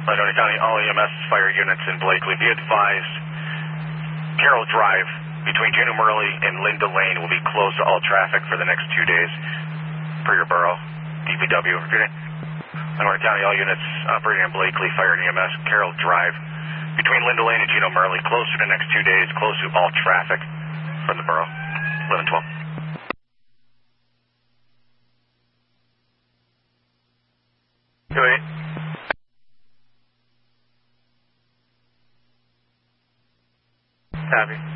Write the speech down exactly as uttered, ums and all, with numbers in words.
Ledonia County, all E M S fire units in Blakely, be advised, Carroll Drive between Juneau Murley and Linda Lane will be closed to all traffic for the next two days per your borough. D P W, repeating. Ledonia County, all units operating in Blakely, fire and E M S, Carroll Drive between Linda Lane and Juneau Murley, closed for the next two days, closed to all traffic from the borough. eleven twelve. two eight. Copy.